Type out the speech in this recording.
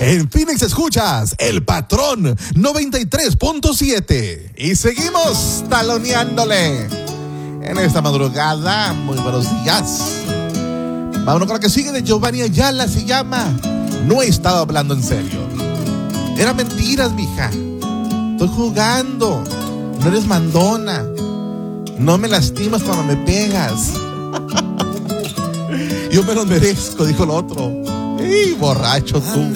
En Phoenix escuchas El Patrón 93.7 y seguimos taloneándole en esta madrugada. Muy buenos días. Vámonos con la que sigue de Giovanni Ayala, se llama No estaba hablando en serio. Eran mentiras, mija. Estoy jugando. No eres mandona. No me lastimas cuando me pegas. Yo me lo merezco, dijo el otro. ¡Ey, borracho tú!